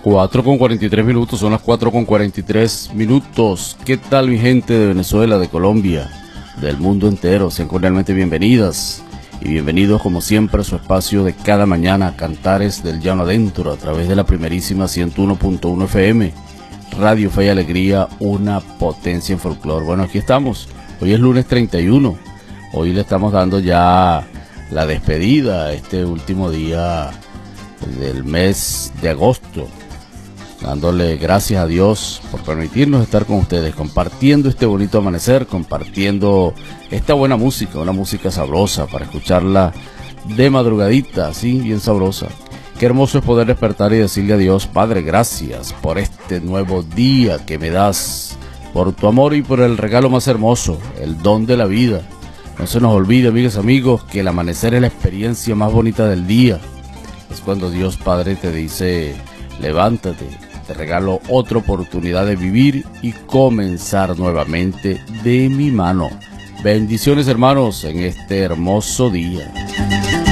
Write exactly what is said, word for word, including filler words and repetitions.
cuatro con cuarenta y tres minutos, son las cuatro con cuarenta y tres minutos. ¿Qué tal, mi gente de Venezuela, de Colombia, del mundo entero? Sean cordialmente bienvenidas y bienvenidos, como siempre, a su espacio de cada mañana, Cantares del Llano Adentro, a través de la primerísima ciento uno punto uno F M, Radio Fe y Alegría, una potencia en folclore. Bueno, aquí estamos. Hoy es lunes treinta y uno. Hoy le estamos dando ya la despedida a este último día del mes de agosto, dándole gracias a Dios por permitirnos estar con ustedes, compartiendo este bonito amanecer, compartiendo esta buena música, una música sabrosa para escucharla de madrugadita, así bien sabrosa. Qué hermoso es poder despertar y decirle a Dios: Padre, gracias por este nuevo día que me das, por tu amor y por el regalo más hermoso, el don de la vida. No se nos olvide, amigas y amigos, que el amanecer es la experiencia más bonita del día. Es cuando Dios Padre te dice: levántate, te regalo otra oportunidad de vivir y comenzar nuevamente de mi mano. Bendiciones, hermanos, en este hermoso día.